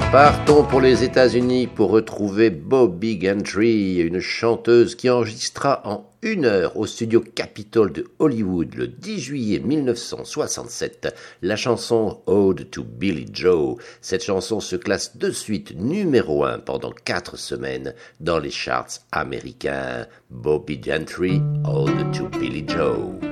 Partons pour les États-Unis pour retrouver Bobby Gentry, une chanteuse qui enregistra en 1 heure au studio Capitol de Hollywood le 10 juillet 1967 la chanson Ode to Billie Joe. Cette chanson se classe de suite numéro 1 pendant 4 semaines dans les charts américains. Bobby Gentry, Ode to Billie Joe.